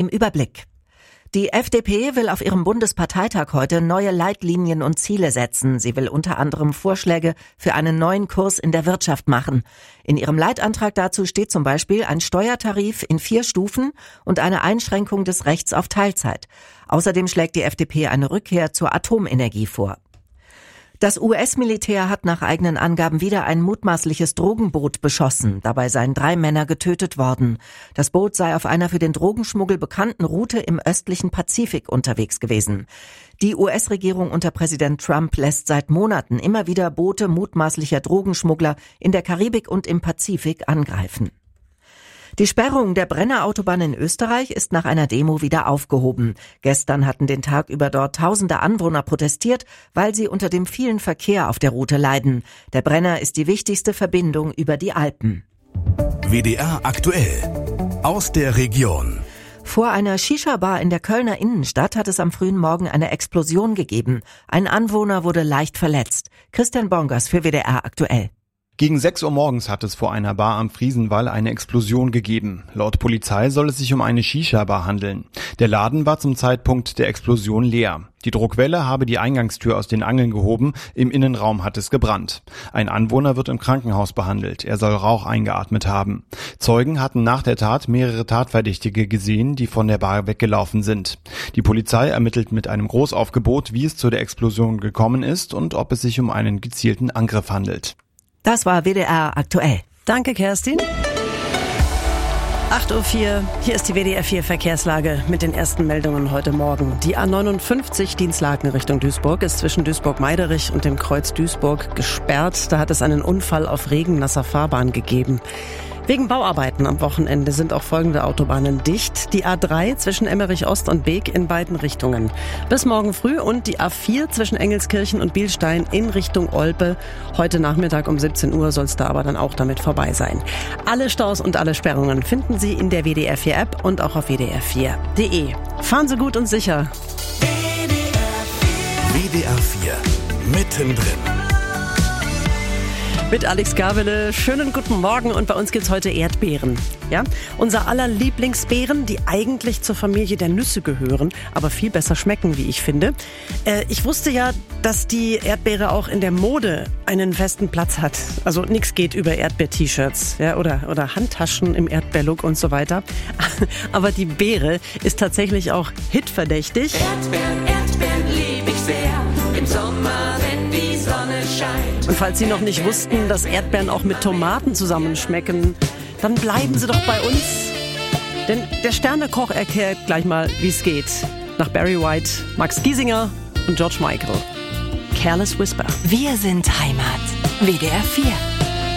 Überblick. Die FDP will auf ihrem Bundesparteitag heute neue Leitlinien und Ziele setzen. Sie will unter anderem Vorschläge für einen neuen Kurs in der Wirtschaft machen. In ihrem Leitantrag dazu steht zum Beispiel ein Steuertarif in 4 Stufen und eine Einschränkung des Rechts auf Teilzeit. Außerdem schlägt die FDP eine Rückkehr zur Atomenergie vor. Das US-Militär hat nach eigenen Angaben wieder ein mutmaßliches Drogenboot beschossen. Dabei seien 3 Männer getötet worden. Das Boot sei auf einer für den Drogenschmuggel bekannten Route im östlichen Pazifik unterwegs gewesen. Die US-Regierung unter Präsident Trump lässt seit Monaten immer wieder Boote mutmaßlicher Drogenschmuggler in der Karibik und im Pazifik angreifen. Die Sperrung der Brenner-Autobahn in Österreich ist nach einer Demo wieder aufgehoben. Gestern hatten den Tag über dort tausende Anwohner protestiert, weil sie unter dem vielen Verkehr auf der Route leiden. Der Brenner ist die wichtigste Verbindung über die Alpen. WDR aktuell aus der Region. Vor einer Shisha-Bar in der Kölner Innenstadt hat es am frühen Morgen eine Explosion gegeben. Ein Anwohner wurde leicht verletzt. Christian Bongers für WDR aktuell. Gegen 6 Uhr morgens hat es vor einer Bar am Friesenwall eine Explosion gegeben. Laut Polizei soll es sich um eine Shisha-Bar handeln. Der Laden war zum Zeitpunkt der Explosion leer. Die Druckwelle habe die Eingangstür aus den Angeln gehoben, im Innenraum hat es gebrannt. Ein Anwohner wird im Krankenhaus behandelt, er soll Rauch eingeatmet haben. Zeugen hatten nach der Tat mehrere Tatverdächtige gesehen, die von der Bar weggelaufen sind. Die Polizei ermittelt mit einem Großaufgebot, wie es zu der Explosion gekommen ist und ob es sich um einen gezielten Angriff handelt. Das war WDR aktuell. Danke, Kerstin. 8.04 Uhr, hier ist die WDR 4 Verkehrslage mit den ersten Meldungen heute Morgen. Die A59 Dienstlaken Richtung Duisburg ist zwischen Duisburg-Meiderich und dem Kreuz Duisburg gesperrt. Da hat es einen Unfall auf regennasser Fahrbahn gegeben. Wegen Bauarbeiten am Wochenende sind auch folgende Autobahnen dicht. Die A3 zwischen Emmerich Ost und Beek in beiden Richtungen bis morgen früh und die A4 zwischen Engelskirchen und Bielstein in Richtung Olpe. Heute Nachmittag um 17 Uhr soll es da aber dann auch damit vorbei sein. Alle Staus und alle Sperrungen finden Sie in der WDR 4 App und auch auf wdr4.de. Fahren Sie gut und sicher. WDR 4 mittendrin. Mit Alex Gabele, schönen guten Morgen und bei uns gibt's heute Erdbeeren. Ja, unser aller Lieblingsbeeren, die eigentlich zur Familie der Nüsse gehören, aber viel besser schmecken, wie ich finde. Ich wusste ja, dass die Erdbeere auch in der Mode einen festen Platz hat. Also nichts geht über Erdbeer-T-Shirts, ja, oder Handtaschen im Erdbeerlook und so weiter. Aber die Beere ist tatsächlich auch hitverdächtig. Erdbeeren lieb ich sehr, im Sommer, wenn die Sonne scheint. Und falls Sie noch nicht wussten, dass Erdbeeren auch mit Tomaten zusammenschmecken, dann bleiben Sie doch bei uns. Denn der Sternekoch erklärt gleich mal, wie es geht. Nach Barry White, Max Giesinger und George Michael. Careless Whisper. Wir sind Heimat. WDR 4.